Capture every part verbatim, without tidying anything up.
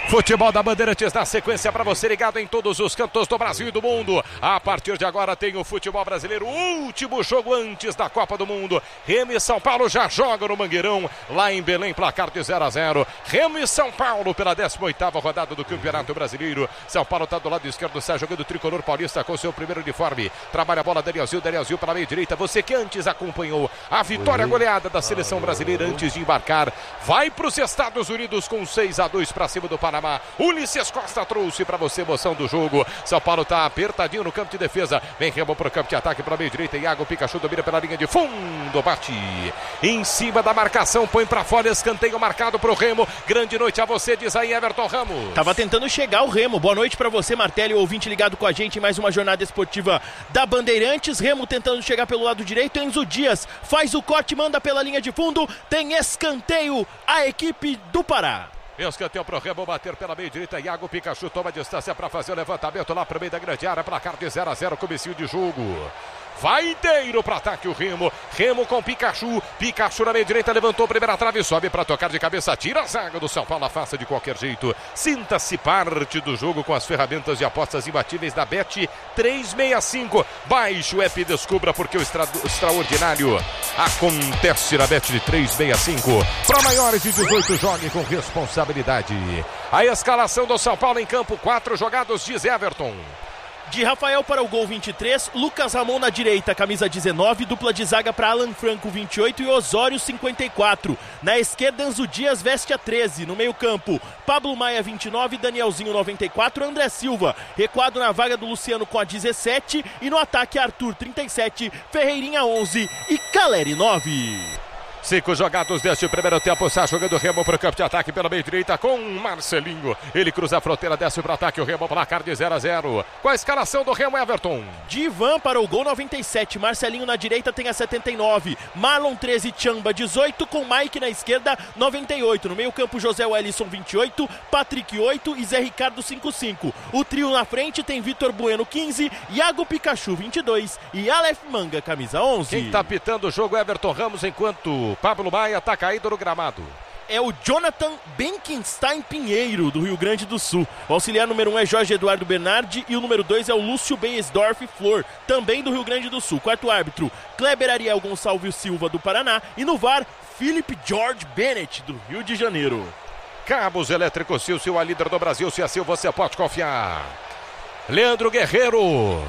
Futebol da Bandeirantes na sequência para você ligado em todos os cantos do Brasil e do mundo. A partir de agora tem o futebol brasileiro, o último jogo antes da Copa do Mundo. Remo e São Paulo já jogam no Mangueirão, lá em Belém, placar de zero a zero. Remo e São Paulo pela décima oitava rodada do Campeonato Brasileiro. São Paulo está do lado esquerdo, está jogando o tricolor paulista com seu primeiro uniforme. Trabalha a bola Danielzinho, Danielzinho para a meia direita. Você que antes acompanhou a vitória goleada da seleção brasileira antes de embarcar, vai para os Estados Unidos com seis a dois para cima do Paraná. Ulisses Costa trouxe para você emoção do jogo. São Paulo está apertadinho no campo de defesa. Vem Remo para o campo de ataque para a meia direita. Iago Pikachu domina pela linha de fundo. Bate em cima da marcação. Põe para fora. Escanteio marcado para o Remo. Grande noite a você, diz aí Everton Ramos. Tava tentando chegar o Remo. Boa noite para você, Martelli, ouvinte ligado com a gente em mais uma jornada esportiva da Bandeirantes. Remo tentando chegar pelo lado direito. Enzo Dias faz o corte, manda pela linha de fundo. Tem escanteio a equipe do Pará. Escanteio pro Remo bater pela meia direita. Iago Pikachu toma distância para fazer o levantamento lá para o meio da grande área. Placar de zero a zero, comecinho de jogo. Vai inteiro para ataque o Remo. Remo com Pikachu. Pikachu na meia direita, levantou a primeira trave, sobe para tocar de cabeça, tira a zaga do São Paulo, afasta de qualquer jeito. Sinta-se parte do jogo com as ferramentas de apostas imbatíveis da Bet trezentos e sessenta e cinco. Baixe o app e descubra porque o extra, extraordinário acontece na Bet de trezentos e sessenta e cinco. Para maiores de dezoito, jogue com responsabilidade. A escalação do São Paulo em campo, quatro jogados, diz Everton. De Rafael para o gol vinte e três, Lucas Ramon na direita, camisa dezenove, dupla de zaga para Alan Franco vinte e oito e Osório cinquenta e quatro. Na esquerda, Enzo Dias veste a treze, no meio campo, Pablo Maia vinte e nove, Danielzinho noventa e quatro, André Silva, recuado na vaga do Luciano com a dezessete e no ataque Arthur trinta e sete, Ferreirinha onze e Caleri nove. Cinco jogados deste primeiro tempo, está jogando o Remo para o campo de ataque pela meia direita com Marcelinho. Ele cruza a fronteira, desce para o ataque, o Remo placar de zero a zero. Com a escalação do Remo, Everton. Divan para o gol noventa e sete, Marcelinho na direita tem a setenta e nove, Marlon treze, Chamba dezoito, com Mike na esquerda noventa e oito. No meio campo, José Wellison vinte e oito, Patrick oito e Zé Ricardo cinquenta e cinco. O trio na frente tem Vitor Bueno quinze, Iago Pikachu vinte e dois e Aleph Manga camisa onze. Quem está pitando o jogo é Everton Ramos, enquanto Pablo Maia está caído no gramado. É o Jonathan Benkenstein Pinheiro, do Rio Grande do Sul. O auxiliar número um é Jorge Eduardo Bernardi e o número dois é o Lúcio Beisdorf Flor, também do Rio Grande do Sul. Quarto árbitro, Kleber Ariel Gonçalves Silva, do Paraná. E no V A R, Philip George Bennett, do Rio de Janeiro. Cabos Elétricos Silvio, a líder do Brasil. Se assim você pode confiar. Leandro Guerreiro.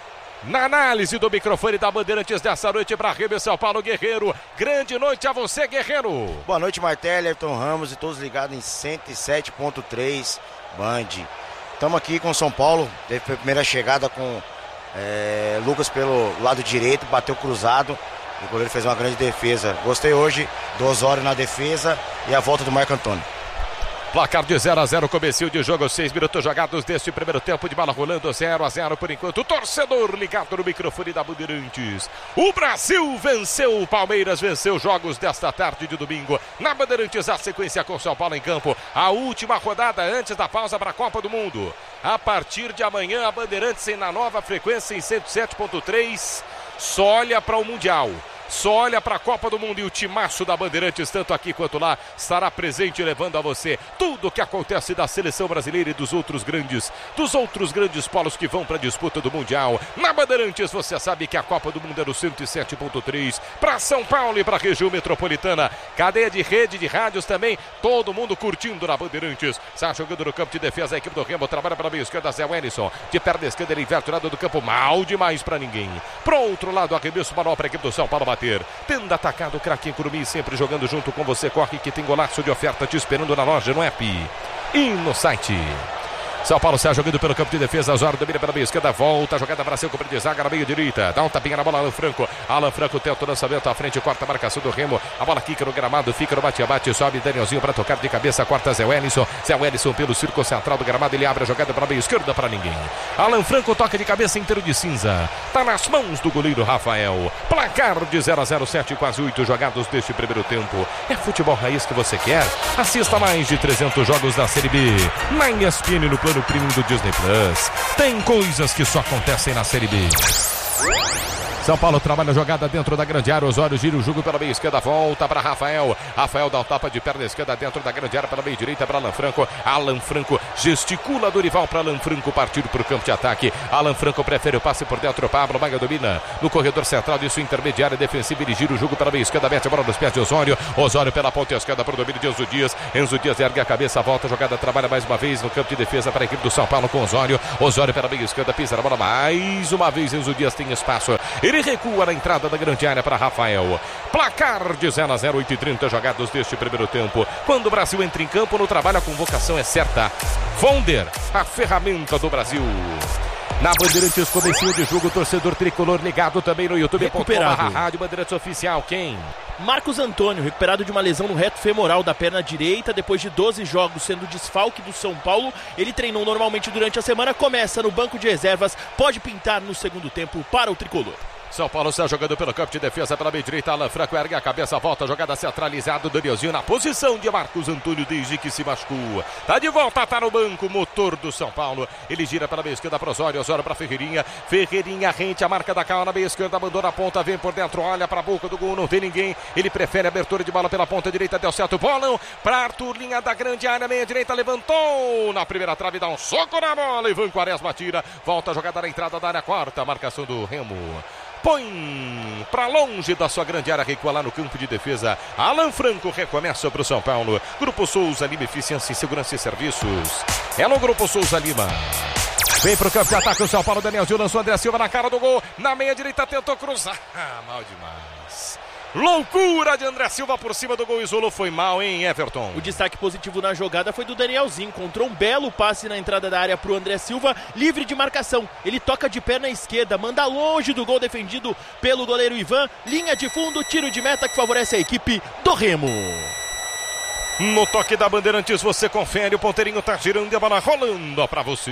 Na análise do microfone da Bandeirantes dessa noite para Remo e São Paulo. Guerreiro, grande noite a você, Guerreiro. Boa noite, Martelli, Everton Ramos e todos ligados em cento e sete ponto três Band. Estamos aqui com São Paulo, teve a primeira chegada com é, Lucas pelo lado direito, bateu cruzado e o goleiro fez uma grande defesa. Gostei hoje do Osório na defesa e a volta do Marco Antônio. Placar de zero a zero, comecinho de jogo, seis minutos jogados deste primeiro tempo, de bola rolando, zero a zero por enquanto. O torcedor ligado no microfone da Bandeirantes. O Brasil venceu, o Palmeiras venceu jogos desta tarde de domingo. Na Bandeirantes, a sequência com São Paulo em campo. A última rodada antes da pausa para a Copa do Mundo. A partir de amanhã, a Bandeirantes na nova frequência em cento e sete ponto três. Só olha para o Mundial. Só olha para a Copa do Mundo e o timaço da Bandeirantes, tanto aqui quanto lá, estará presente levando a você tudo o que acontece da seleção brasileira e dos outros grandes, dos outros grandes polos que vão para a disputa do Mundial. Na Bandeirantes, você sabe que a Copa do Mundo é no cento e sete ponto três para São Paulo e para a região metropolitana. Cadeia de rede de rádios também, todo mundo curtindo na Bandeirantes. Está jogando no campo de defesa a equipe do Remo, trabalha para a meia esquerda, Zé Wellison. De perna esquerda, ele inverte o lado do campo, mal demais para ninguém. Para o outro lado, arremesso manual para a equipe do São Paulo bater. Tendo atacado o craque em Curumim, sempre jogando junto com você. Corre que tem golaço de oferta te esperando na loja, no app e no site. São Paulo está jogando pelo campo de defesa. Osório domina pela meia esquerda. Volta a jogada para seu cobra de zaga na meia direita. Dá um tapinha na bola, Alan Franco. Alan Franco tenta o lançamento à frente. Corta a marcação do Remo. A bola quica no gramado. Fica no bate-abate. Sobe Danielzinho para tocar de cabeça. Corta Zé Wellison. Zé Wellison pelo círculo central do gramado. Ele abre a jogada para a meia esquerda para ninguém. Alan Franco toca de cabeça inteiro de cinza. Está nas mãos do goleiro Rafael. Placar de zero a zero, sete, quase oito jogados deste primeiro tempo. É futebol raiz que você quer? Assista mais de trezentos jogos da Série B. Na E S P N no plano premium do Disney Plus. Tem coisas que só acontecem na Série B. São Paulo trabalha a jogada dentro da grande área. Osório gira o jogo pela meia esquerda. Volta para Rafael. Rafael dá o tapa de perna esquerda dentro da grande área. Pela meia direita para Alan Franco. Alan Franco gesticula Dorival para Alan Franco partir para o campo de ataque. Alan Franco prefere o passe por dentro. Pablo Maga domina no corredor central de sua intermediária defensiva. Ele gira o jogo pela meia esquerda. Mete a bola nos pés de Osório. Osório pela ponta esquerda para o domínio de Enzo Dias. Enzo Dias ergue a cabeça. Volta a jogada. Trabalha mais uma vez no campo de defesa para a equipe do São Paulo com Osório. Osório pela meia esquerda. Pisa na bola mais uma vez. Enzo Dias tem espaço. Ele recua na entrada da grande área para Rafael. Placar de zero a zero, oito e trinta jogados deste primeiro tempo. Quando o Brasil entra em campo, no trabalho a convocação é certa. Vonder, a ferramenta do Brasil. Na Bandeirantes, comecinho de jogo, torcedor tricolor ligado também no YouTube. Recuperado. Rádio Bandeirantes Oficial, quem? Marcos Antônio, recuperado de uma lesão no reto femoral da perna direita, depois de doze jogos sendo desfalque do São Paulo. Ele treinou normalmente durante a semana, começa no banco de reservas, pode pintar no segundo tempo para o tricolor. São Paulo está jogando pelo campo de defesa pela meia direita. Alan Franco ergue a cabeça, volta a jogada centralizada. Danielzinho na posição de Marcos Antônio desde que se machucou. Tá de volta, tá no banco, motor do São Paulo. Ele gira pela meia esquerda para Osório, Osório para Ferreirinha. Ferreirinha rente a marca da Cal na meia esquerda, abandona a ponta, vem por dentro, olha para a boca do gol, não tem ninguém. Ele prefere a abertura de bola pela ponta direita, deu certo, bolão para Arthur, linha da grande área, meia direita, levantou na primeira trave, dá um soco na bola. Ivan Quaresma tira, volta a jogada na entrada da área, quarta, marcação do Remo. Põe para longe da sua grande área, recua lá no campo de defesa. Alan Franco recomeça para o São Paulo. Grupo Souza Lima, eficiência em segurança e serviços. É no Grupo Souza Lima. Vem para o campo de ataque o São Paulo. Danielzinho lançou André Silva na cara do gol. Na meia direita tentou cruzar. Ah, mal demais. Loucura de André Silva por cima do gol, isolou, foi mal, hein, Everton? O destaque positivo na jogada foi do Danielzinho, encontrou um belo passe na entrada da área para o André Silva, livre de marcação, ele toca de perna esquerda, manda longe do gol defendido pelo goleiro Ivan, linha de fundo, tiro de meta que favorece a equipe do Remo. No toque da Bandeirantes você confere, o ponteirinho tá girando e a bola rolando para você.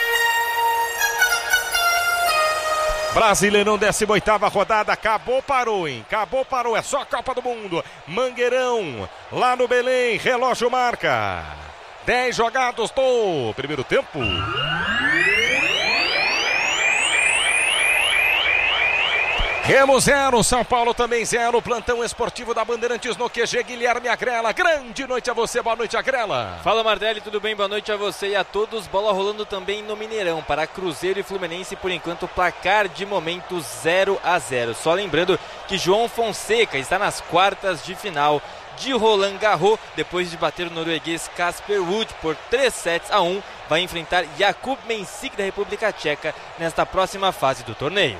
Brasileirão, décima oitava rodada, acabou, parou, hein? Acabou, parou, é só a Copa do Mundo. Mangueirão, lá no Belém, relógio marca. dez jogados do primeiro tempo. Remo zero, São Paulo também zero, plantão esportivo da Bandeirantes no Q G, Guilherme Agrela. Grande noite a você, boa noite, Agrela. Fala, Mardelli, tudo bem? Boa noite a você e a todos. Bola rolando também no Mineirão para Cruzeiro e Fluminense, por enquanto placar de momento zero a zero. Só lembrando que João Fonseca está nas quartas de final de Roland Garros, depois de bater o norueguês Casper Ruud por três sets a um, vai enfrentar Jakub Mensik da República Tcheca nesta próxima fase do torneio.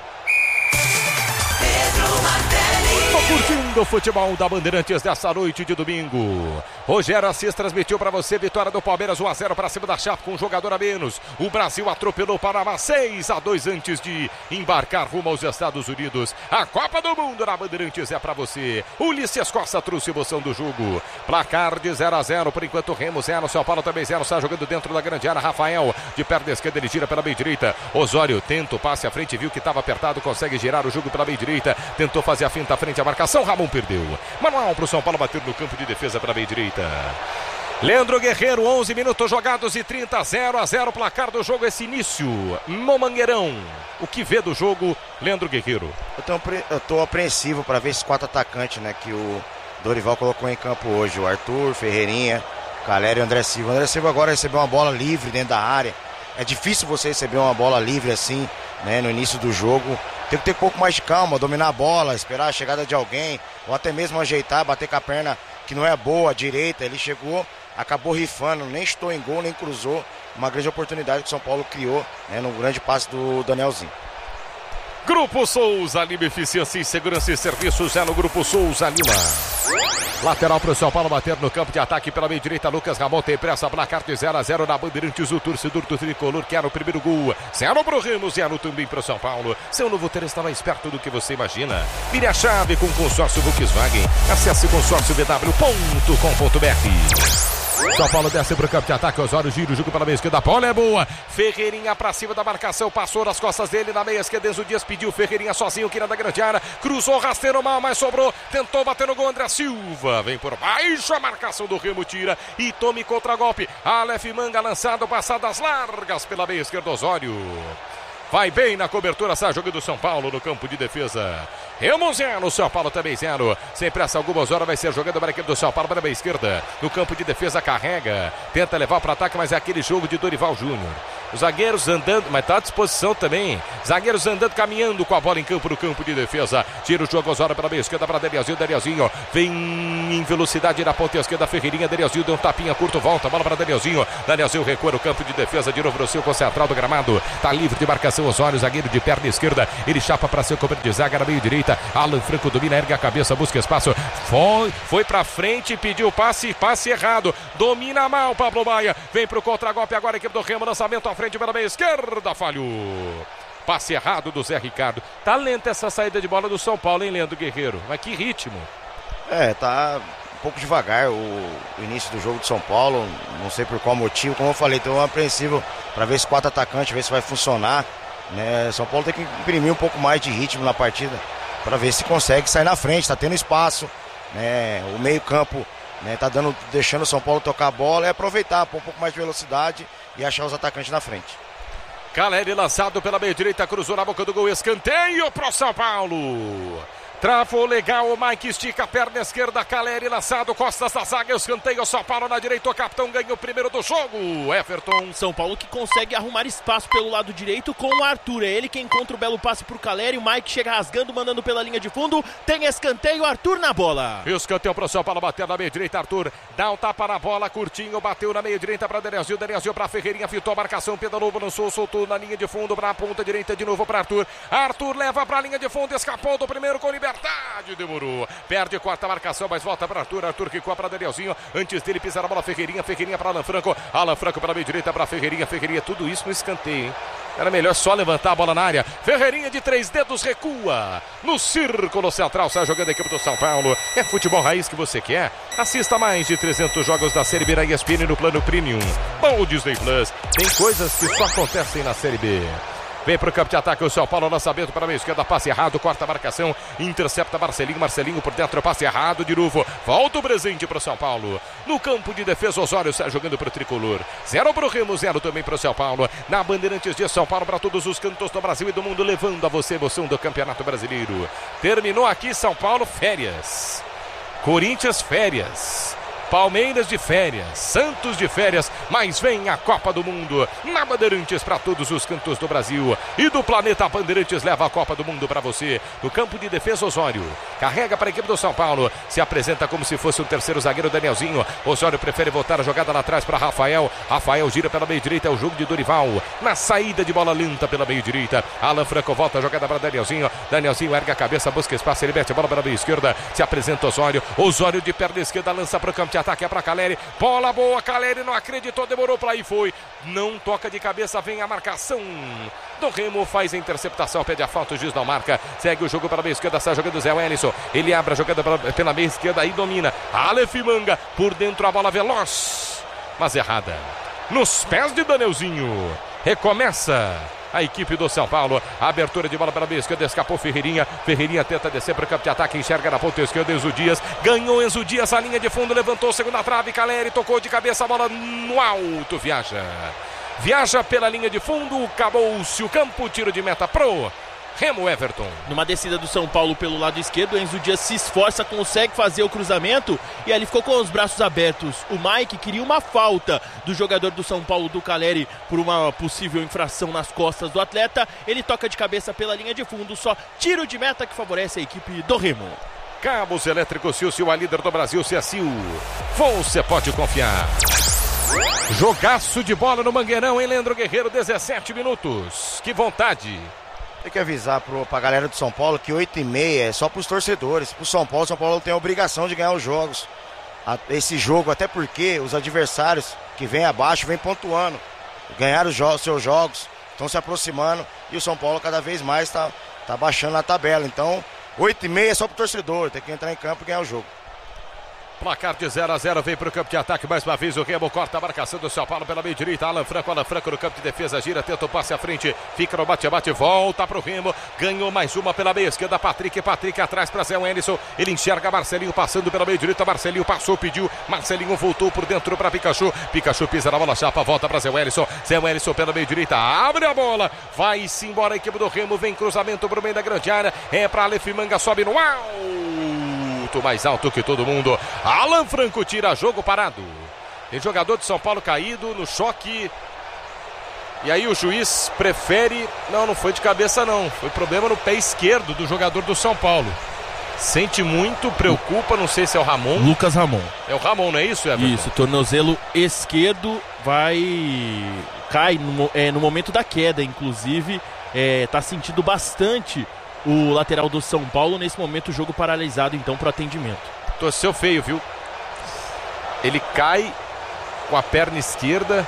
Tô curtindo o futebol da Bandeirantes dessa noite de domingo. Rogério Assis transmitiu para você vitória do Palmeiras um a zero para cima da Chape com um jogador a menos. O Brasil atropelou o Panamá seis a dois antes de embarcar rumo aos Estados Unidos. A Copa do Mundo na Bandeirantes é para você. Ulisses Costa trouxe emoção do jogo. Placar de zero a zero por enquanto, Remo zero, São Paulo também zero. Está jogando dentro da grande área. Rafael de perna esquerda, ele gira pela meia direita. Osório tenta o passe à frente, viu que estava apertado, consegue girar o jogo pela meia direita. Tentou fazer a finta à frente, a marcação, Ramon perdeu. Manual para o São Paulo bater no campo de defesa pela meia direita. Leandro Guerreiro, onze minutos jogados e trinta, zero a zero placar do jogo, esse início no Mangueirão. O que vê do jogo, Leandro Guerreiro? Eu estou apreensivo para ver esses quatro atacantes, né, que o Dorival colocou em campo hoje. O Arthur, Ferreirinha, Calério e André Silva. O André Silva agora recebeu uma bola livre dentro da área. É difícil você receber uma bola livre assim, né, no início do jogo. Tem que ter um pouco mais de calma, dominar a bola, esperar a chegada de alguém, ou até mesmo ajeitar, bater com a perna que não é boa, a direita. Ele chegou, acabou rifando, nem estou em gol, nem cruzou. Uma grande oportunidade que o São Paulo criou, né, no grande passe do Danielzinho. Grupo Souza Lima, eficiência em segurança e serviços é no Grupo Souza Lima. Lateral para o São Paulo bater no campo de ataque pela meia direita. Lucas Ramon tem pressa, placar de zero a zero na Bandeirantes. O torcedor do tricolor quer o primeiro gol. Zero para o Remo, zero também para o São Paulo. Seu novo ter está mais perto do que você imagina. Vire a chave com o consórcio Volkswagen. Acesse consórcio v w ponto com ponto b r. São Paulo desce para o campo de ataque, Osório gira o jogo pela meia esquerda, a bola é boa, Ferreirinha para cima da marcação, passou nas costas dele, na meia esquerda, Enzo Dias pediu, Ferreirinha sozinho, que na da grande área, cruzou, rasteiro mal, mas sobrou, tentou bater no gol, André Silva, vem por baixo, a marcação do Remo tira e tome contra-golpe, Aleph Manga lançado, passadas largas pela meia esquerda, Osório. vai bem na cobertura, sai jogando do São Paulo no campo de defesa. Remo zero, São Paulo também zero. Sem pressa alguma, Osório vai ser jogando para a equipe do São Paulo para a esquerda. No campo de defesa carrega, tenta levar para o ataque, mas é aquele jogo de Dorival Júnior. Os zagueiros andando, mas está à disposição também. Zagueiros andando, caminhando com a bola em campo no campo de defesa. Tira o jogo, Osório para a esquerda, para Danielzinho. Danielzinho vem em velocidade na ponta esquerda. Ferreirinha, Danielzinho deu um tapinha curto, volta, bola para Danielzinho. Danielzinho recua no campo de defesa, de novo no seu central do gramado. Está livre de marcação, Osório, zagueiro de perna esquerda. Ele chapa para seu companheiro de zaga na meio direita. Alan Franco domina, ergue a cabeça, busca espaço. Foi, foi para frente, pediu passe, passe errado. Domina mal, Pablo Maia. Vem para o contra-golpe agora, a equipe do Remo, lançamento à frente pela meia esquerda, falhou. Passe errado do Zé Ricardo. Tá lenta essa saída de bola do São Paulo, hein, Leandro Guerreiro? Mas que ritmo. É, tá um pouco devagar o, o início do jogo de São Paulo. Não sei por qual motivo. Como eu falei, tô apreensivo para ver se quatro atacantes, ver se vai funcionar. Né? São Paulo tem que imprimir um pouco mais de ritmo na partida para ver se consegue sair na frente. Tá tendo espaço, né? O meio campo, né, tá dando, deixando o São Paulo tocar a bola e aproveitar, pôr um pouco mais de velocidade e achar os atacantes na frente. Caleri lançado pela meia direita, cruzou na boca do gol, escanteio pro São Paulo. Travou legal, o Mike estica a perna esquerda, Caleri lançado, costas da zaga, escanteio, São Paulo na direita, o capitão ganha o primeiro do jogo, Everton. São Paulo que consegue arrumar espaço pelo lado direito com o Arthur, é ele quem encontra o belo passe pro Caleri, o Mike chega rasgando, mandando pela linha de fundo, tem escanteio, Arthur na bola. Escanteio pro São Paulo, bateu na meia direita, Arthur dá um tapa na bola, curtinho, bateu na meia direita pra Danielzinho, Danielzinho pra Ferreirinha, fitou a marcação, pedalou, balançou, soltou na linha de fundo, pra ponta direita de novo pra Arthur, Arthur leva pra linha de fundo, escapou do primeiro com liberdade, demorou, perde quarta marcação, mas volta para Arthur, Arthur quicou para Danielzinho, antes dele pisar a bola, Ferreirinha, Ferreirinha para Alan Franco, Alan Franco para a meia direita para Ferreirinha, Ferreirinha, tudo isso no escanteio, hein? Era melhor só levantar a bola na área, Ferreirinha de três dedos recua, no círculo central, sai jogando a equipe do São Paulo, é futebol raiz que você quer? Assista mais de trezentos jogos da Série B na E S P N no plano Premium, ou Disney Plus, tem coisas que só acontecem na Série B. Vem para o campo de ataque o São Paulo, lançamento para a meia esquerda, passe errado, corta a marcação, intercepta Marcelinho, Marcelinho por dentro, passe errado de novo, volta o presente para o São Paulo. No campo de defesa, Osório sai jogando para o tricolor. Zero para o Remo, zero também para o São Paulo. Na Bandeirantes de São Paulo, para todos os cantos do Brasil e do mundo, levando a você a emoção do Campeonato Brasileiro. Terminou aqui São Paulo, férias. Corinthians, férias. Palmeiras de férias, Santos de férias, mas vem a Copa do Mundo na Bandeirantes para todos os cantos do Brasil e do planeta. Bandeirantes leva a Copa do Mundo para você. No campo de defesa, Osório carrega para a equipe do São Paulo, se apresenta como se fosse um terceiro zagueiro, Danielzinho. Osório prefere voltar a jogada lá atrás para Rafael. Rafael gira pela meia direita, é o jogo de Dorival na saída de bola lenta pela meia direita. Alan Franco volta a jogada para Danielzinho. Danielzinho ergue a cabeça, busca espaço, ele mete a bola para a meia esquerda, se apresenta Osório. Osório de perna esquerda lança para o campo de ataque, é para Caleri, bola boa, Caleri não acreditou, demorou para aí, foi, não toca de cabeça, vem a marcação do Remo, faz a interceptação, pede a falta, o juiz não marca, segue o jogo para a meia esquerda, sai jogando o Zé Wellison, ele abre a jogada pra, pela meia esquerda e domina, Aleph Manga, por dentro a bola veloz, mas errada, nos pés de Danielzinho, recomeça a equipe do São Paulo, a abertura de bola para a meia esquerda, escapou Ferreirinha, Ferreirinha tenta descer para o campo de ataque, enxerga na ponta esquerda, Enzo Dias, ganhou Enzo Dias, a linha de fundo, levantou segunda trave, Caleri tocou de cabeça, a bola no alto, viaja, viaja pela linha de fundo, acabou-se o campo, tiro de meta pro Remo, Everton. Numa descida do São Paulo pelo lado esquerdo, Enzo Dias se esforça, consegue fazer o cruzamento e ali ficou com os braços abertos. O Mike queria uma falta do jogador do São Paulo, do Caleri, por uma possível infração nas costas do atleta. Ele toca de cabeça pela linha de fundo, só tiro de meta que favorece a equipe do Remo. Cabos Elétricos Silcio, a líder do Brasil, Ciacil. Você pode confiar. Jogaço de bola no Mangueirão, hein, Leandro Guerreiro, dezessete minutos. Que vontade. Tem que avisar pro, pra galera do São Paulo que oito e meia é só pros torcedores. Pro São Paulo, São Paulo tem a obrigação de ganhar os jogos. A, esse jogo, até porque os adversários que vêm abaixo vêm pontuando. Ganharam os jo- seus jogos, estão se aproximando e o São Paulo cada vez mais está tá baixando a tabela. Então, oito e meia é só pro torcedor, tem que entrar em campo e ganhar o jogo. Placar de zero a zero, vem para o campo de ataque mais uma vez o Remo, corta a marcação do São Paulo pela meia direita, Alan Franco, Alan Franco no campo de defesa, gira, tenta o passe à frente, fica no bate-bate, volta para o Remo, ganhou mais uma pela meia esquerda, Patrick, Patrick atrás para Zé Wellison, ele enxerga Marcelinho passando pela meia direita, Marcelinho passou, pediu, Marcelinho voltou por dentro para Pikachu, Pikachu pisa na bola chapa, volta para Zé Wellison, Zé Wellison pela meia direita, abre a bola, vai-se embora a equipe do Remo, vem cruzamento para o meio da grande área, é para Aleph Manga, sobe no alto, mais alto que todo mundo, Alan Franco tira jogo parado. Tem jogador de São Paulo caído no choque. E aí o juiz prefere... Não, não foi de cabeça não. Foi problema no pé esquerdo do jogador do São Paulo. Sente muito, preocupa, não sei se é o Ramon. Lucas Ramon. É o Ramon, não é isso, Everton? Isso, tornozelo esquerdo vai... Cai no, é, no momento da queda, inclusive. É, tá sentindo bastante o lateral do São Paulo. Nesse momento o jogo paralisado então para o atendimento. Torceu feio, viu? Ele cai com a perna esquerda.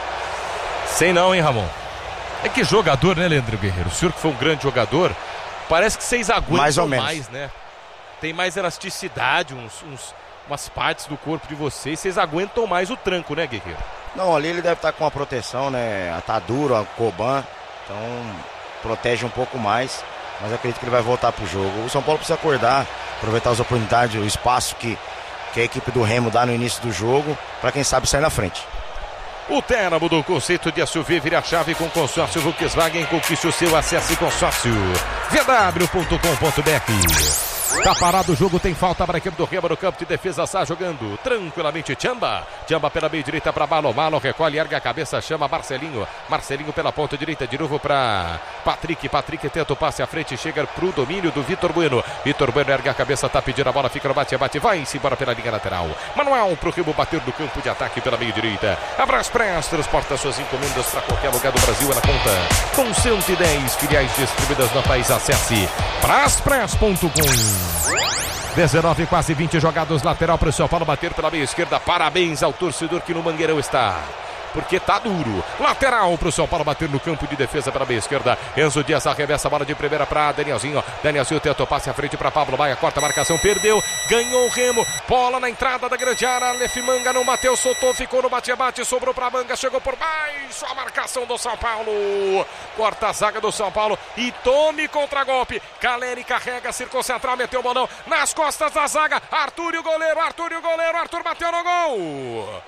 Sei não, hein, Ramon? É que jogador, né, Leandro Guerreiro? O senhor que foi um grande jogador, parece que vocês aguentam mais, ou menos. mais né? Tem mais elasticidade, uns, uns, umas partes do corpo de vocês. Vocês aguentam mais o tranco, né, Guerreiro? Não, ali ele deve estar com uma proteção, né? Atadura, Coban. Então, protege um pouco mais. Mas eu acredito que ele vai voltar pro jogo. O São Paulo precisa acordar, aproveitar as oportunidades, o espaço que, que a equipe do Remo dá no início do jogo, para quem sabe sair na frente. O Terra mudou o conceito de S U V, vira a chave com consórcio Volkswagen, conquiste o seu, acesse consórcio v w ponto com ponto b r. Tá parado o jogo, tem falta para a equipe do Remo no campo de defesa, está jogando tranquilamente Tchamba. Tchamba pela meia direita para Malo, Malo recolhe, ergue a cabeça, chama Marcelinho. Marcelinho pela ponta direita, de novo para Patrick. Patrick tenta o passe à frente, chega pro domínio do Vitor Bueno. Vitor Bueno ergue a cabeça, tá pedindo a bola, fica no bate-bate, vai-se embora pela linha lateral. Manuel pro Remo bater no campo de ataque pela meia direita. Abraspress transporta suas encomendas para qualquer lugar do Brasil, é na conta. Com cento e dez filiais distribuídas no país, acesse braspress ponto com. dezenove, quase vinte jogados, lateral para o São Paulo bater pela meia esquerda. Parabéns ao torcedor que no Mangueirão está, porque tá duro. Lateral para o São Paulo bater no campo de defesa pela meia esquerda. Enzo Dias arremessa a bola de primeira para Danielzinho. Danielzinho tenta o passe à frente para Pablo Maia, corta a marcação, perdeu, ganhou o Remo. Bola na entrada da grande área. Aleph Manga não bateu, soltou, ficou no bate-bate, sobrou para Manga, chegou por baixo. A marcação do São Paulo. Corta a zaga do São Paulo e tome contra-golpe. Caleri carrega, círculo central, meteu o bolão nas costas da zaga. Arthur e o goleiro, Arthur e o goleiro. Arthur bateu no gol.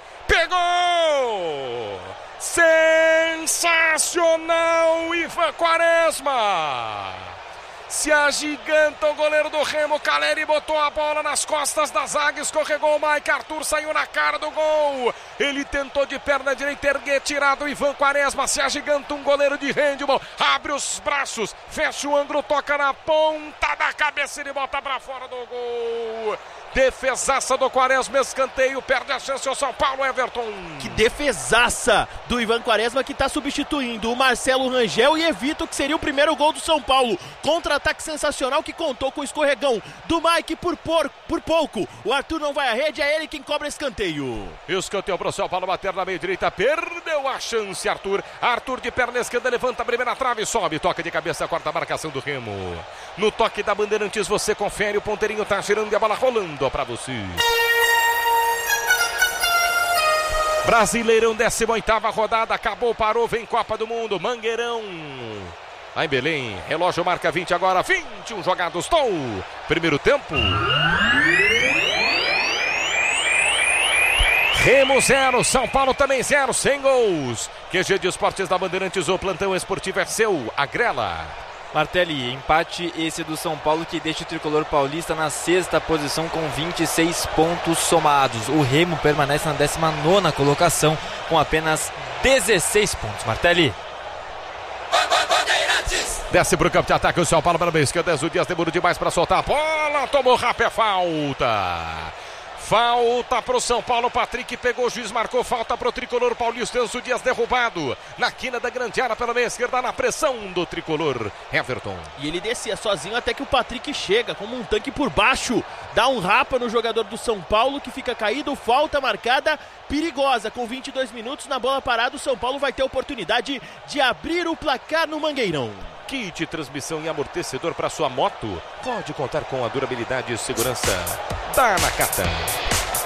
Pegou! Sensacional, Ivan Quaresma! Se agiganta o goleiro do Remo, Caleri botou a bola nas costas da zaga, escorregou o Mike, Arthur saiu na cara do gol. Ele tentou de perna direita erguer, tirado o Ivan Quaresma, se agiganta um goleiro de handball, abre os braços, fecha o ângulo, toca na ponta da cabeça e bota pra fora do gol. Defesaça do Quaresma, escanteio, perde a chance o São Paulo, Everton. Que defesaça do Ivan Quaresma, que está substituindo o Marcelo Rangel e evita o que seria o primeiro gol do São Paulo. Contra-ataque sensacional que contou com o escorregão do Mike por, por, por pouco. O Arthur não vai à rede, é ele quem cobra escanteio. Escanteio para o São Paulo bater na meia direita, perdeu a chance Arthur. Arthur de perna esquerda, levanta a primeira trave, sobe, toca de cabeça, quarta marcação do Remo. No toque da Bandeirantes você confere, o ponteirinho tá girando e a bola rolando para você. Brasileirão, décima oitava rodada, acabou, parou, vem Copa do Mundo, Mangueirão. Lá em Belém, relógio marca vinte agora, vinte e um jogados, Tom. Primeiro tempo. Remo zero, São Paulo também zero, sem gols. Q G de Esportes da Bandeirantes, o plantão esportivo é seu, agrela. Martelli, empate esse do São Paulo que deixa o tricolor paulista na sexta posição com vinte e seis pontos somados. O Remo permanece na décima nona colocação com apenas dezesseis pontos. Martelli. Desce para o campo de ataque o São Paulo para a esquerda. O Dias demorou demais para soltar a bola. Tomou rápido, é falta. Falta para o São Paulo, Patrick pegou, o juiz marcou falta para o tricolor paulista. Enzo Dias derrubado na quina da grande área pela meia esquerda, na pressão do tricolor Everton. E ele descia sozinho até que o Patrick chega como um tanque por baixo, dá um rapa no jogador do São Paulo que fica caído, falta marcada, perigosa. Com vinte e dois minutos na bola parada, o São Paulo vai ter a oportunidade de abrir o placar no Mangueirão. Kit transmissão e amortecedor para sua moto. Pode contar com a durabilidade e segurança da Nakata.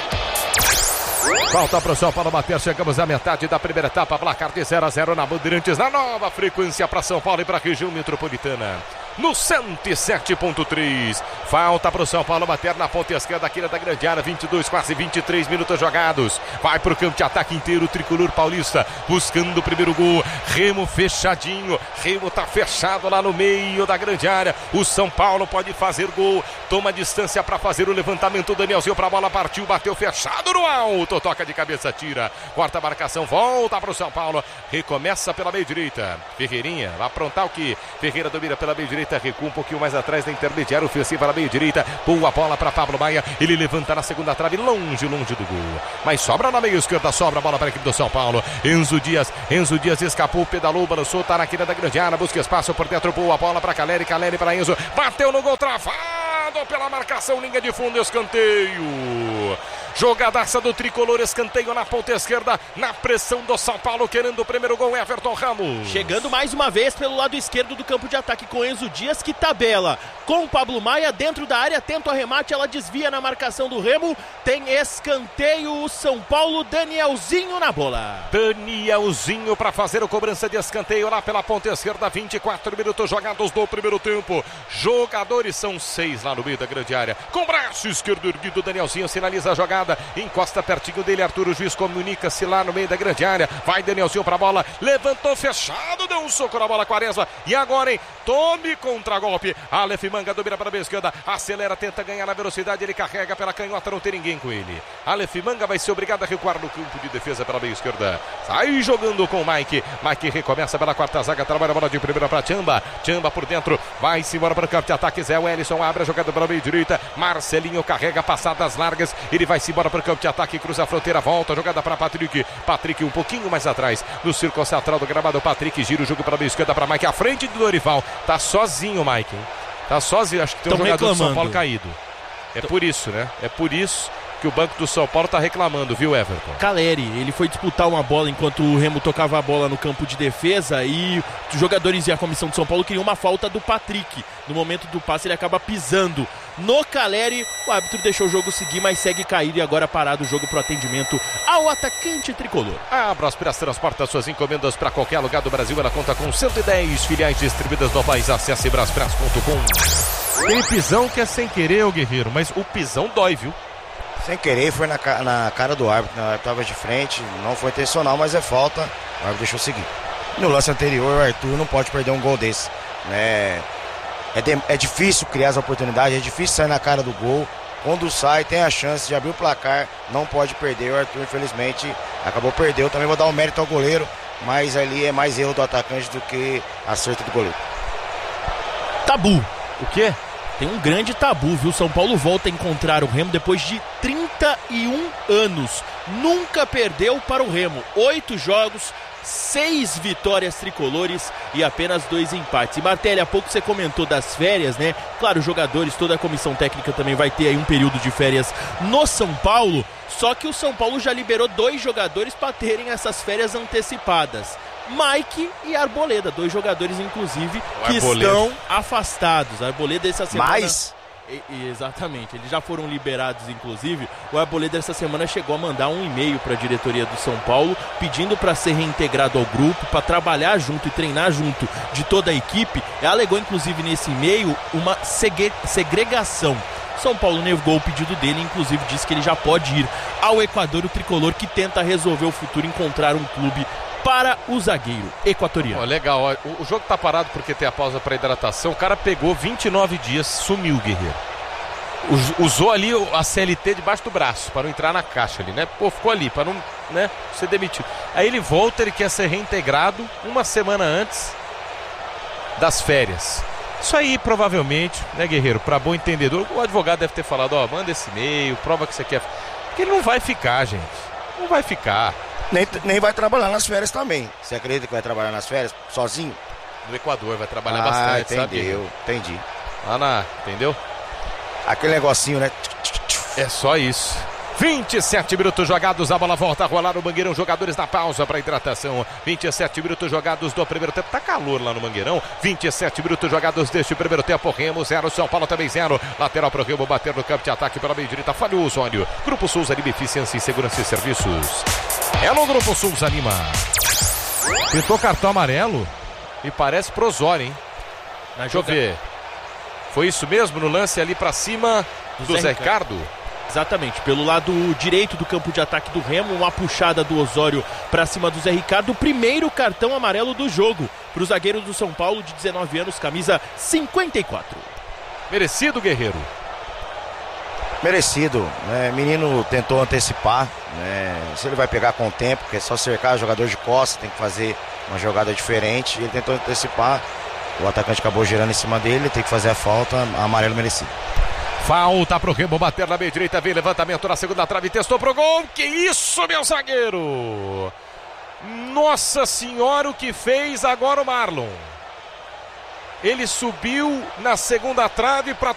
Falta para o São Paulo bater, chegamos à metade da primeira etapa, placar de zero a zero na Bandeirantes, na nova frequência para São Paulo e para a região metropolitana. No cento e sete ponto três, falta para o São Paulo bater na ponta esquerda aqui da grande área, vinte e dois, quase vinte e três minutos jogados. Vai para o campo de ataque inteiro, o tricolor paulista, buscando o primeiro gol. Remo fechadinho, Remo tá fechado lá no meio da grande área. O São Paulo pode fazer gol, toma distância para fazer o levantamento. O Danielzinho para a bola, partiu, bateu fechado no alto, toca de cabeça, tira, corta a marcação, volta para o São Paulo, recomeça pela meia direita. Ferreirinha vai aprontar o que? Ferreira domina pela meia direita, recua um pouquinho mais atrás da intermediária ofensiva na meia direita, boa bola para Pablo Maia, ele levanta na segunda trave, longe, longe do gol, mas sobra na meia esquerda, sobra a bola para a equipe do São Paulo. Enzo Dias, Enzo Dias escapou, pedalou, balançou, tá na quina da grande área, busca espaço por dentro, boa bola para Caleri, Caleri para Enzo, bateu no gol, travado pela marcação, linha de fundo, escanteio. Jogadaça do tricolor, escanteio na ponta esquerda, na pressão do São Paulo, querendo o primeiro gol, Everton Ramos. Chegando mais uma vez pelo lado esquerdo do campo de ataque com Enzo Dias, que tabela com o Pablo Maia dentro da área, tenta o arremate, ela desvia na marcação do Remo, tem escanteio o São Paulo, Danielzinho na bola. Danielzinho para fazer a cobrança de escanteio lá pela ponta esquerda, vinte e quatro minutos jogados do primeiro tempo. Jogadores são seis lá no meio da grande área, com braço esquerdo erguido, Danielzinho sinaliza a jogada. Encosta pertinho dele, Arthur, o juiz comunica-se lá no meio da grande área, vai Danielzinho pra bola, levantou fechado, deu um soco na bola, Quaresma, e agora, hein, tome contra-golpe, Aleph Manga domina para a esquerda, acelera, tenta ganhar na velocidade, ele carrega pela canhota, não tem ninguém com ele, Aleph Manga vai ser obrigado a recuar no campo de defesa pela meia esquerda, sai jogando com o Mike, Mike recomeça pela quarta zaga, trabalha a bola de primeira para Tchamba, Tchamba por dentro, vai-se embora para o campo de ataque, Zé Wellison abre a jogada pela meia direita, Marcelinho carrega passadas largas, ele vai se embora para o campo de ataque, cruza a fronteira, volta, jogada para Patrick, Patrick um pouquinho mais atrás, no círculo central do gramado, Patrick gira o jogo para a esquerda para Mike, à frente do Dorival, tá sozinho Mike, hein? Tá sozinho, acho que tem um Tão jogador reclamando. do São Paulo caído, é Tão... por isso, né, é por isso que o banco do São Paulo tá reclamando, viu, Everton? Caleri, ele foi disputar uma bola enquanto o Remo tocava a bola no campo de defesa e os jogadores e a comissão de São Paulo queriam uma falta do Patrick. No momento do passe ele acaba pisando no Caleri, o árbitro deixou o jogo seguir, mas segue caído e agora parado o jogo pro atendimento ao atacante tricolor. A Brasperas transporta suas encomendas para qualquer lugar do Brasil, ela conta com cento e dez filiais distribuídas no país, acesse brasperas ponto com. Tem pisão que é sem querer, ô Guerreiro, mas o pisão dói, viu? Sem querer, foi na, na cara do árbitro, né? Estava de frente, não foi intencional, mas é falta, o árbitro deixou seguir. No lance anterior, o Arthur não pode perder um gol desse, né? É, de, é difícil criar as oportunidades, é difícil sair na cara do gol. Quando sai, tem a chance de abrir o placar, não pode perder. O Arthur, infelizmente, acabou perdendo. Também vou dar um mérito ao goleiro, mas ali é mais erro do atacante do que acerto do goleiro. Tabu. O quê? Tem um grande tabu, viu? São Paulo volta a encontrar o Remo depois de trinta e um anos. Nunca perdeu para o Remo. Oito jogos, seis vitórias tricolores e apenas dois empates. E Martelli, há pouco você comentou das férias, né? Claro, os jogadores, toda a comissão técnica também vai ter aí um período de férias no São Paulo. Só que o São Paulo já liberou dois jogadores para terem essas férias antecipadas. Mike e Arboleda, dois jogadores inclusive que estão afastados. Arboleda essa semana... Mais? E, e, exatamente, eles já foram liberados inclusive. O Arboleda essa semana chegou a mandar um e-mail para a diretoria do São Paulo pedindo para ser reintegrado ao grupo, para trabalhar junto e treinar junto de toda a equipe. Ele alegou inclusive nesse e-mail uma segre- segregação. São Paulo negou o pedido dele, inclusive disse que ele já pode ir ao Equador, o tricolor que tenta resolver o futuro, encontrar um clube para o zagueiro equatoriano. Oh, legal, ó, o, o jogo tá parado porque tem a pausa para hidratação, o cara pegou vinte e nove dias, sumiu o Guerreiro. Usou ali a C L T debaixo do braço para não entrar na caixa ali, né? Pô, ficou ali para não, né, ser demitido. Aí ele volta, ele quer ser reintegrado uma semana antes das férias. Isso aí, provavelmente, né, Guerreiro, para bom entendedor, o advogado deve ter falado, ó, manda esse e-mail, prova que você quer. Porque ele não vai ficar, gente. Não vai ficar. Nem, nem vai trabalhar nas férias também. Você acredita que vai trabalhar nas férias sozinho? No Equador, vai trabalhar ah, bastante, entendeu, sabe? entendi. Lá na, entendeu? Aquele negocinho, né? É só isso. vinte e sete minutos jogados, a bola volta a rolar no Mangueirão, jogadores na pausa para hidratação. vinte e sete minutos jogados do primeiro tempo, tá calor lá no Mangueirão. vinte e sete minutos jogados deste primeiro tempo, Remo zero, São Paulo também zero. Lateral para o Remo bater no campo de ataque pela meia direita, falhou o Osório. Grupo Souza Anima Eficiência e Segurança e Serviços. É no Grupo Souza Anima. Pintou cartão amarelo e parece pro Osório, hein? Na Deixa eu jogada... ver. Foi isso mesmo no lance ali para cima do, do Zé Ricardo? Ricardo? Exatamente, pelo lado direito do campo de ataque do Remo, uma puxada do Osório para cima do Zé Ricardo, o primeiro cartão amarelo do jogo para o zagueiro do São Paulo de dezenove anos, camisa cinquenta e quatro. Merecido, Guerreiro? Merecido, né? Menino tentou antecipar, né? Se ele vai pegar com o tempo, porque é só cercar jogador de costas, tem que fazer uma jogada diferente, ele tentou antecipar, o atacante acabou girando em cima dele, tem que fazer a falta, amarelo merecido. Falta pro Remo bater na meia direita, vem levantamento na segunda trave, testou pro gol, que isso, meu zagueiro! Nossa senhora, o que fez agora o Marlon? Ele subiu na segunda trave para